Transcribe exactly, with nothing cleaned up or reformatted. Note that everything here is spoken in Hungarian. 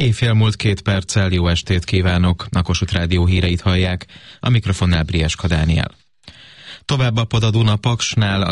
Éjfél múlt két perccel jó estét kívánok, a Kossuth Rádió híreit hallják, a mikrofonnál Brieska Dániel. Tovább apad a Duna Paksnál,